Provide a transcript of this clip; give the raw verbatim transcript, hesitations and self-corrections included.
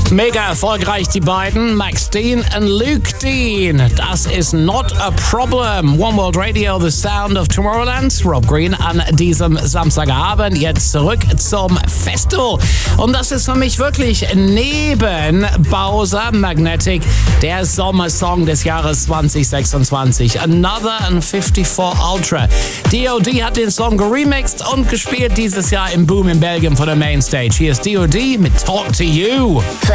Mega erfolgreich die beiden, Max Dean und Luke Dean. Das ist Not a Problem. One World Radio, the sound of Tomorrowland. Rob Green an diesem Samstagabend. Jetzt zurück zum Festival. Und das ist für mich wirklich neben Bowser Magnetic der Sommersong des Jahres zwanzig sechsundzwanzig. Another and fifty-four Ultra. D O D hat den Song geremixed und gespielt dieses Jahr im Boom in Belgien von der Mainstage. Hier ist D O D mit Talk to You.